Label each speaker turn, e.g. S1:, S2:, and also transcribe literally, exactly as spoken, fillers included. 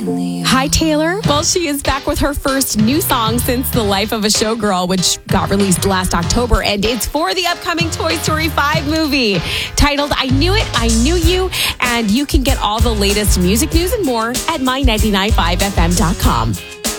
S1: Hi, Taylor. Well, she is back with her first new song since The Life of a Showgirl, which got released last October. And it's for the upcoming Toy Story five movie titled I Knew It, I Knew You. And you can get all the latest music news and more at my ninety-nine point five F M dot com.